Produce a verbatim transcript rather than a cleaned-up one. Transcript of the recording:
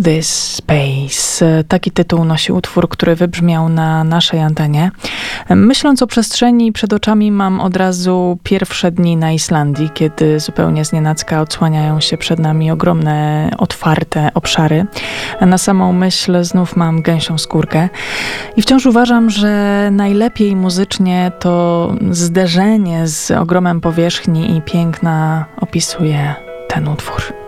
This Space. Taki tytuł nosi utwór, który wybrzmiał na naszej antenie. Myśląc o przestrzeni, przed oczami mam od razu pierwsze dni na Islandii, kiedy zupełnie znienacka odsłaniają się przed nami ogromne, otwarte obszary. Na samą myśl znów mam gęsią skórkę. I wciąż uważam, że najlepiej muzycznie to zderzenie z ogromem powierzchni i piękna opisuje ten utwór.